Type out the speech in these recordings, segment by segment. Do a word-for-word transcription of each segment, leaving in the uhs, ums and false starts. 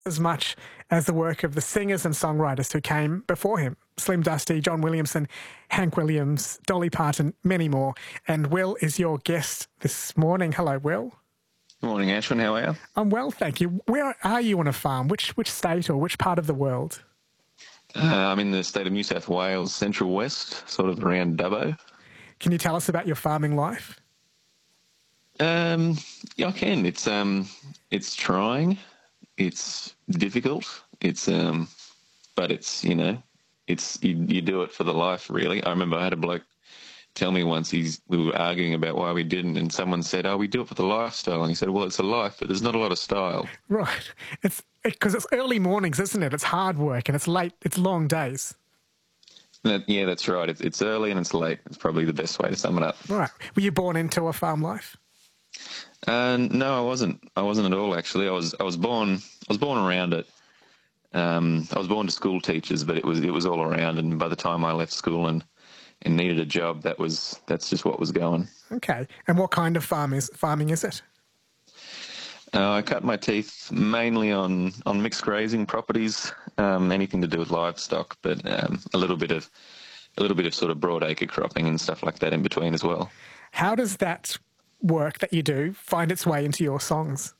as much as the work of the singers and songwriters who came before him. Slim Dusty, John Williamson, Hank Williams, Dolly Parton, many more. And Will is your guest this morning. Hello, Will. Good morning, Ashwin. How are you? I'm well, thank you. Where are you on a farm? Which which state or which part of the world? Uh, I'm in the state of New South Wales, Central West, sort of around Dubbo. Can you tell us about your farming life? Um, yeah, I can. It's um, it's trying. It's difficult. It's um, but it's you know, it's you, you do it for the life. Really, I remember I had a bloke tell me once, he's we were arguing about why we didn't, and someone said, "Oh, we do it for the lifestyle." And he said, "Well, it's a life, but there's not a lot of style." Right. It's because it's early mornings, isn't it? It's hard work and it's late. It's long days. That, yeah, that's right. It's, it's early and it's late. It's probably the best way to sum it up. Right. Were you born into a farm life? Uh, no, I wasn't. I wasn't at all. Actually, I was. I was born. I was born around it. Um, I was born to school teachers, but it was it was all around. And by the time I left school and and needed a job, that was that's just what was going. Okay. And what kind of farm is farming is it? Uh, I cut my teeth mainly on, on mixed grazing properties, um, anything to do with livestock, but um, a little bit of a little bit of sort of broadacre cropping and stuff like that in between as well. How does that work that you do find its way into your songs?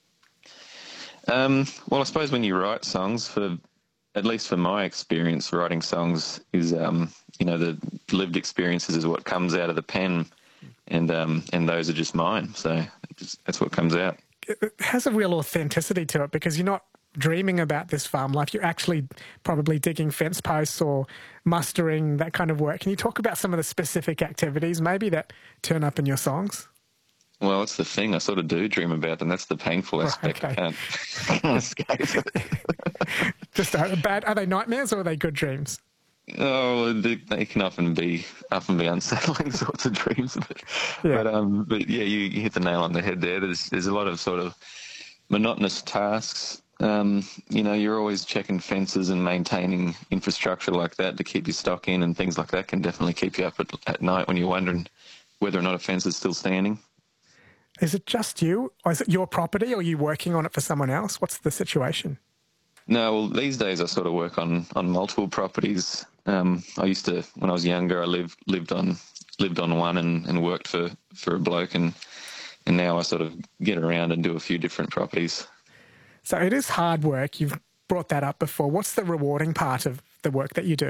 Um, well, I suppose when you write songs, for at least for my experience, writing songs is um, you know the lived experiences is what comes out of the pen, and um, and those are just mine. So just, that's what comes out. It has a real authenticity to it because you're not dreaming about this farm life. You're actually probably digging fence posts or mustering, that kind of work. Can you talk about some of the specific activities maybe that turn up in your songs? Well, that's the thing. I sort of do dream about them. That's the painful aspect. Right, okay. I can't escape it. Just uh, bad. Are they nightmares or are they good dreams? Oh, they, they can often be often be unsettling sorts of dreams, but Yeah. but um, but yeah, you, you hit the nail on the head there. There's there's a lot of sort of monotonous tasks. Um, you know, you're always checking fences and maintaining infrastructure like that to keep your stock in, and things like that can definitely keep you up at, at night when you're wondering whether or not a fence is still standing. Is it just you? Or is it your property or are you working on it for someone else? What's the situation? No, well, these days I sort of work on, on multiple properties. Um, I used to, when I was younger, I lived lived on lived on one and, and worked for, for a bloke, and and now I sort of get around and do a few different properties. So it is hard work. You've brought that up before. What's the rewarding part of the work that you do?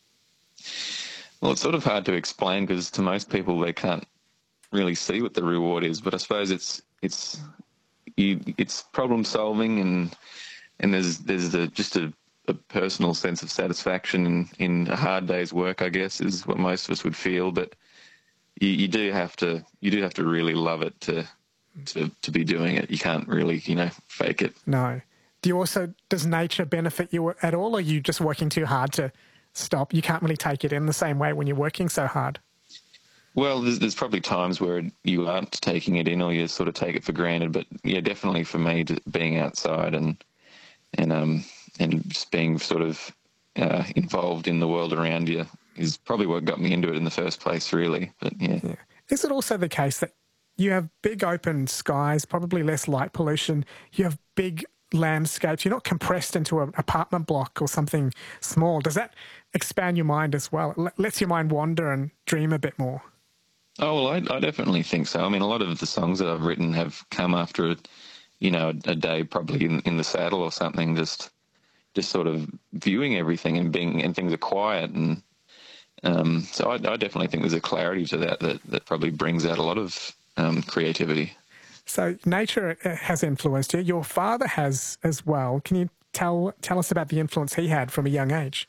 Well, it's sort of hard to explain because to most people they can't really see what the reward is. But I suppose it's it's you, it's problem solving, and and there's there's the, just a, a personal sense of satisfaction in, in a hard day's work, I guess, is what most of us would feel. But you, you do have to you do have to really love it to to to be doing it. You can't really, you know, fake it. No. Do you also, does nature benefit you at all, or are you just working too hard to stop? You can't really take it in the same way when you're working so hard. Well, there's, there's probably times where you aren't taking it in, or you sort of take it for granted. But yeah, definitely for me, to being outside and and um and just being sort of uh, involved in the world around you is probably what got me into it in the first place, really. But yeah. Yeah. Is it also the case that you have big open skies, probably less light pollution, you have big landscapes, you're not compressed into an apartment block or something small? Does that expand your mind as well? It lets your mind wander and dream a bit more? Oh, well, I, I definitely think so. I mean, a lot of the songs that I've written have come after, you know, a, a day probably in, in the saddle or something, just just sort of viewing everything and being, and things are quiet. And um, so I, I definitely think there's a clarity to that that, that probably brings out a lot of um, creativity. So nature has influenced you. Your father has as well. Can you tell tell us about the influence he had from a young age?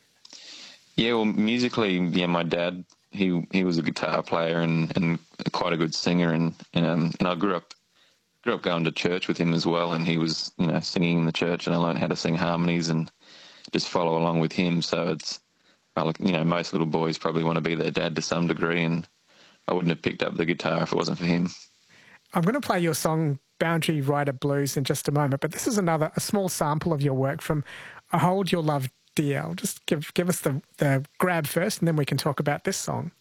Yeah, well, musically, yeah, my dad, he he was a guitar player and, and quite a good singer, and and, um, and I grew up grew up going to church with him as well, and he was, you know, singing in the church, and I learned how to sing harmonies and just follow along with him. So it's, well, you know, most little boys probably want to be their dad to some degree, and I wouldn't have picked up the guitar if it wasn't for him. I'm going to play your song Boundary Rider Blues in just a moment, but this is another, a small sample of your work from I Hold Your Love Dear. Just give give us the, the grab first, and then we can talk about this song.